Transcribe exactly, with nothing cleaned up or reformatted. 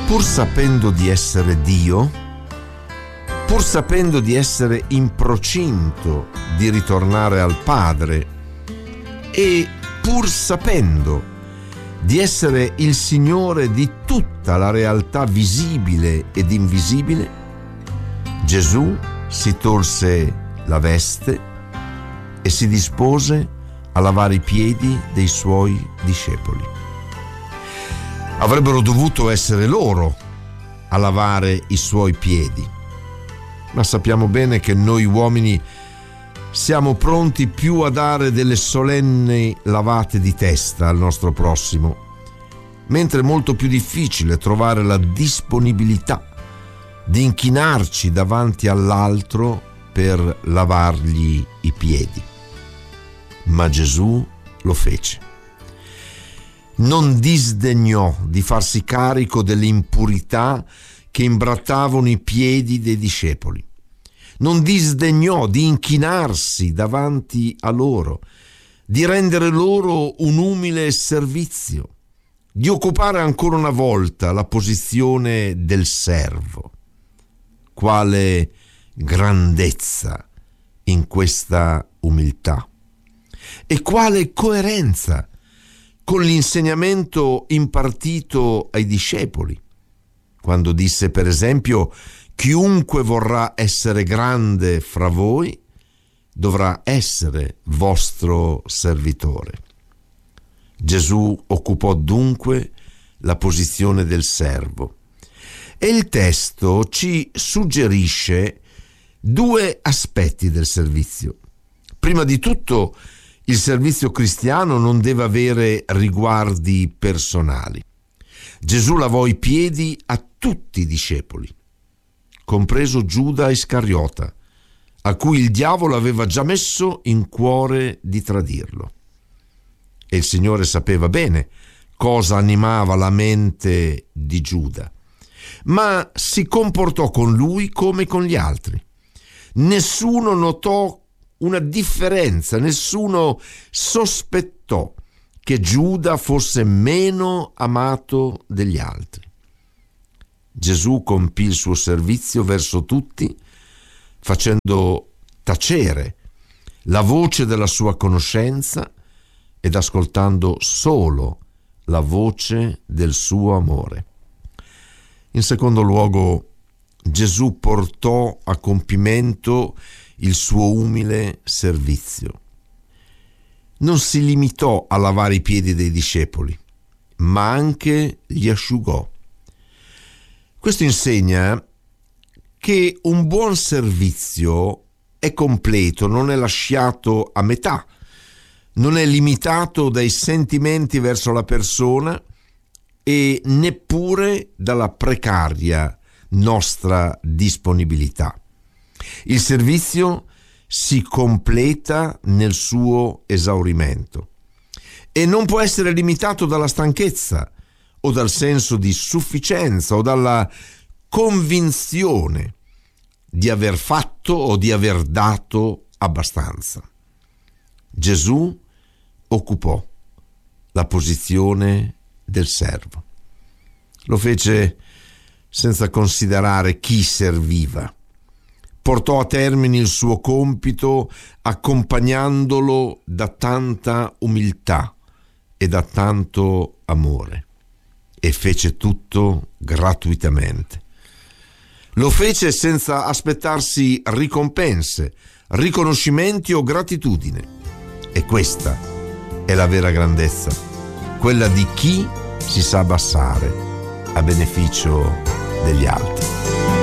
pur sapendo di essere Dio, pur sapendo di essere in procinto di ritornare al Padre e pur sapendo di essere il Signore di tutta la realtà visibile ed invisibile, Gesù si tolse la veste e si dispose a lavare i piedi dei suoi discepoli. Avrebbero dovuto essere loro a lavare i suoi piedi, ma sappiamo bene che noi uomini siamo pronti più a dare delle solenni lavate di testa al nostro prossimo, mentre è molto più difficile trovare la disponibilità di inchinarci davanti all'altro per lavargli i piedi. Ma Gesù lo fece. Non disdegnò di farsi carico delle impurità che imbrattavano i piedi dei discepoli. Non disdegnò di inchinarsi davanti a loro, di rendere loro un umile servizio, di occupare ancora una volta la posizione del servo. Quale grandezza in questa umiltà e quale coerenza con l'insegnamento impartito ai discepoli, quando disse per esempio: chiunque vorrà essere grande fra voi dovrà essere vostro servitore. Gesù occupò dunque la posizione del servo e il testo ci suggerisce due aspetti del servizio. Prima di tutto, il servizio cristiano non deve avere riguardi personali. Gesù lavò i piedi a tutti i discepoli, compreso Giuda Iscariota, a cui il diavolo aveva già messo in cuore di tradirlo. E il Signore sapeva bene cosa animava la mente di Giuda, ma si comportò con lui come con gli altri. Nessuno notò una differenza, nessuno sospettò che Giuda fosse meno amato degli altri. Gesù compì il suo servizio verso tutti, facendo tacere la voce della sua conoscenza ed ascoltando solo la voce del suo amore. In secondo luogo, Gesù portò a compimento il suo umile servizio. Non si limitò a lavare i piedi dei discepoli, ma anche li asciugò. Questo insegna che un buon servizio è completo, non è lasciato a metà, non è limitato dai sentimenti verso la persona e neppure dalla precaria nostra disponibilità. Il servizio si completa nel suo esaurimento e non può essere limitato dalla stanchezza o dal senso di sufficienza o dalla convinzione di aver fatto o di aver dato abbastanza. Gesù occupò la posizione del servo. Lo fece senza considerare chi serviva. Portò a termine il suo compito accompagnandolo da tanta umiltà e da tanto amore, e fece tutto gratuitamente. Lo fece senza aspettarsi ricompense, riconoscimenti o gratitudine. E questa è la vera grandezza, quella di chi si sa abbassare a beneficio degli altri.